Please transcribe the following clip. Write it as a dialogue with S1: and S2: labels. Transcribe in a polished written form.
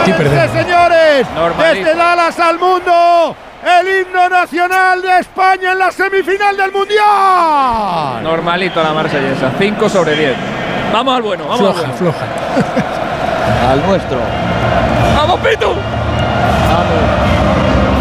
S1: Señores, desde Dallas al mundo, el himno nacional de España en la semifinal del Mundial.
S2: Normalito la marsellesa, 5 sobre 10. Vamos al bueno, vamos al bueno.
S3: Floja.
S4: Al nuestro.
S2: ¡Vamos, Pitu!
S4: Vamos.